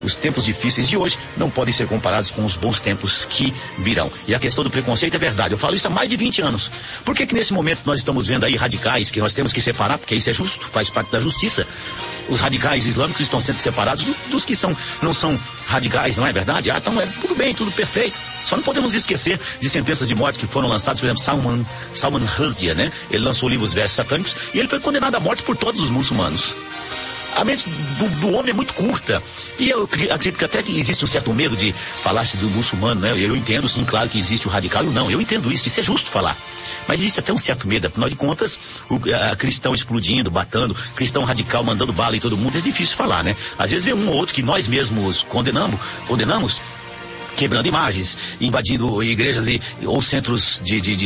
Os tempos difíceis de hoje não podem ser comparados com os bons tempos que virão. E a questão do preconceito é verdade. Eu falo isso há mais de 20 anos. Por que nesse momento nós estamos vendo aí radicais que nós temos que separar, porque isso é justo, faz parte da justiça. Os radicais islâmicos estão sendo separados dos que não são radicais, não é verdade? Então é tudo bem, tudo perfeito. Só não podemos esquecer de sentenças de morte que foram lançadas, por exemplo, Salman Rushdie, né? Ele lançou o livro Os Versos Satânicos e ele foi condenado à morte por todos os muçulmanos. A mente do homem é muito curta. E eu acredito que até que existe um certo medo de falar-se do muçulmano, né? Eu entendo, sim, claro que existe o radical e o não. Eu entendo isso é justo falar. Mas existe até um certo medo. Afinal de contas, cristão explodindo, batendo, cristão radical mandando bala em todo mundo, é difícil falar, né? Às vezes vem um ou outro que nós mesmos condenamos, quebrando imagens, invadindo igrejas ou centros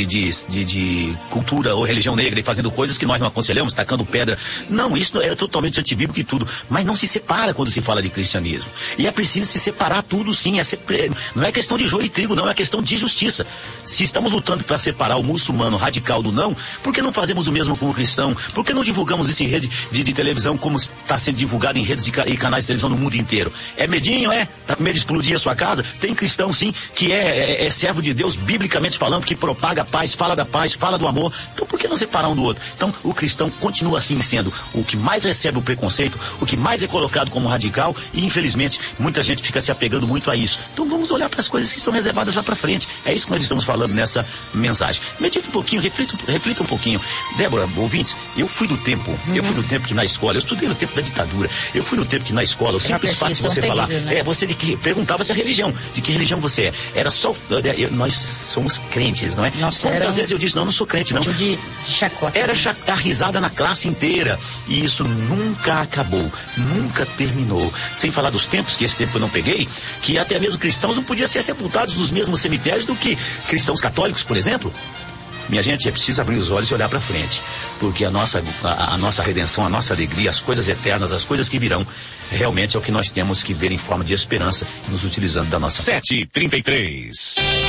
de cultura ou religião negra e fazendo coisas que nós não aconselhamos, tacando pedra. Não, isso é totalmente antibíblico e tudo. Mas não se separa quando se fala de cristianismo. E é preciso se separar tudo, sim. Não é questão de joio e trigo, não. É questão de justiça. Se estamos lutando para separar o muçulmano radical do não, por que não fazemos o mesmo com o cristão? Por que não divulgamos isso em rede de televisão como está sendo divulgado em redes e canais de televisão no mundo inteiro? É medinho, é? Tá com medo de explodir a sua casa? Tem cristão, sim, que é servo de Deus, biblicamente falando, que propaga a paz, fala do amor. Então por que não separar um do outro? Então o cristão continua assim sendo o que mais recebe o preconceito, o que mais é colocado como radical, e infelizmente muita gente fica se apegando muito a isso. Então vamos olhar para as coisas que estão reservadas lá para frente. É isso que nós estamos falando nessa mensagem. Medita um pouquinho, reflita um pouquinho. Débora, ouvintes, eu fui do tempo que na escola, eu estudei no tempo da ditadura, eu fui no tempo que na escola, o simples fato de você falar, né? Você perguntava-se a religião, de que religião você é. Era só, nós somos crentes, não é? Nossa, quantas vezes eu disse, não sou crente, não. De chacota. Era a risada na classe inteira. E isso nunca acabou, nunca terminou. Sem falar dos tempos, que esse tempo eu não peguei, que até mesmo cristãos não podiam ser sepultados nos mesmos cemitérios do que cristãos católicos, por exemplo. Minha gente, é preciso abrir os olhos e olhar para frente, porque a nossa redenção, a nossa alegria, as coisas eternas, as coisas que virão, realmente é o que nós temos que ver em forma de esperança, nos utilizando da nossa... 7h33